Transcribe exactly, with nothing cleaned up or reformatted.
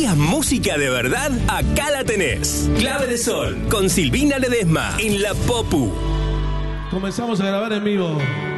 ¿Querías música de verdad? Acá la tenés. Clave de Sol, con Silvina Ledesma, en La Popu. Comenzamos a grabar en vivo.